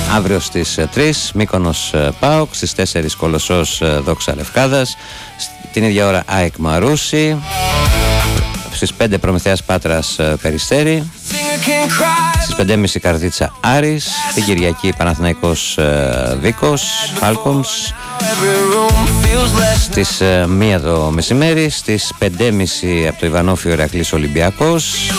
Αύριο στις 3 Μύκονος ΠΑΟΚ, στις 4 Κολοσσός Δόξα Λευκάδας, την ίδια ώρα ΑΕΚ Μαρούσι, στις 5 Προμηθέας Πάτρας Περιστέρι, στις 5.30 Καρδίτσα Άρης, την Κυριακή Παναθηναϊκός Βίκος Φάλκονς, στις 1 το μεσημέρι, στις 5.30 από το Ιβανόφιο Ηρακλής Ολυμπιακός,